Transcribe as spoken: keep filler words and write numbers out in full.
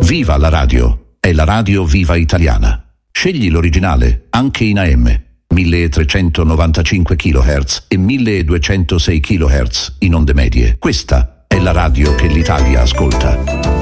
Viva la radio! È la radio Viva Italiana. Scegli l'originale, anche in A M, milletrecentonovantacinque chilohertz e milleduecentosei chilohertz in onde medie. Questa è la radio che l'Italia ascolta.